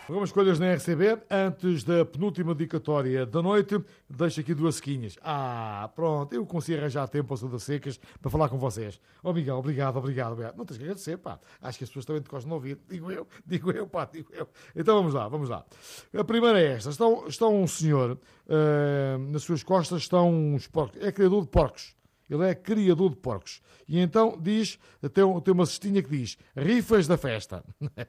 Algumas escolhas na RCB. Antes da penúltima dedicatória da noite, deixo aqui duas sequinhas. Pronto, eu consigo arranjar tempo ao Sul das Secas para falar com vocês. Miguel, obrigado. Não tens que agradecer, pá. Acho que as pessoas também te gostam de ouvir. Digo eu. Então vamos lá. A primeira é esta. Está um senhor, nas suas costas estão uns porcos. É criador de porcos. Ele é criador de porcos. E então tem uma cestinha que diz rifas da festa.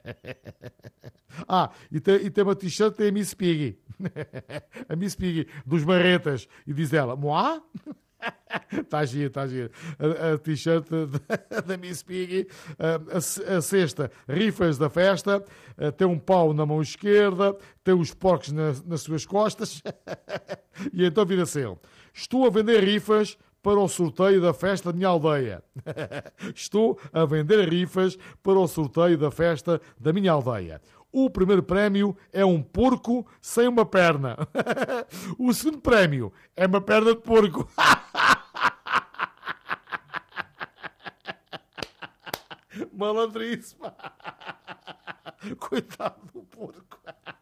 E tem uma t-shirt, tem a Miss Piggy. A Miss Piggy dos Marretas. E diz ela, Moá? Está giro. A t-shirt da Miss Piggy. A cesta, rifas da festa. Tem um pau na mão esquerda. Tem os porcos nas suas costas. E então vira-se ele. Estou a vender rifas para o sorteio da festa da minha aldeia. Estou a vender rifas para o sorteio da festa da minha aldeia. O primeiro prémio é um porco sem uma perna. O segundo prémio é uma perna de porco. Malandrice, pá. Coitado do porco.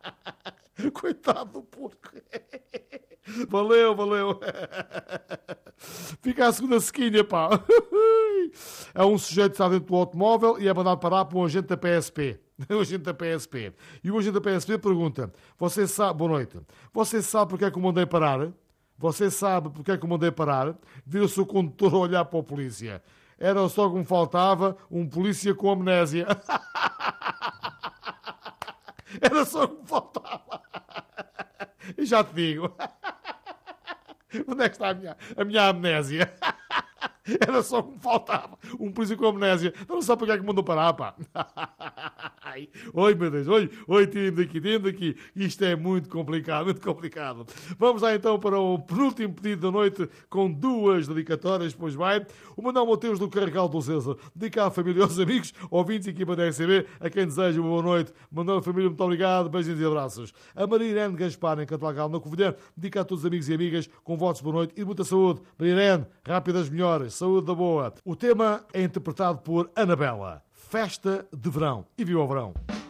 Valeu. Fica a segunda sequinha, pá. É um sujeito que está dentro do automóvel e é mandado parar por um agente da PSP. E o agente da PSP pergunta, boa noite, você sabe porque é que eu mandei parar? Vira-se o condutor a olhar para o polícia. Era só que me faltava um polícia com amnésia. Era só que me faltava. E já te digo. Onde é que está a minha amnésia? Era só que me faltava um polícia com amnésia. Não sabe porque é que me mandou parar, pá. Oi, meu Deus. Oi, tirem-me daqui. Isto é muito complicado. Vamos lá então para o penúltimo pedido da noite com duas dedicatórias, pois vai. O Manuel Mateus do Carregal do César. Dedica à família e aos amigos, ouvintes e equipa da RCB, a quem deseja uma boa noite. Manuel, família, muito obrigado. Beijinhos e abraços. A Maria Irene Gaspar, em Catalagal, na Covilhã, dedica a todos os amigos e amigas com votos de boa noite e de muita saúde. Maria Irene, rápidas melhoras. Saúde da boa. O tema é interpretado por Anabela. Festa de verão. E viva o verão.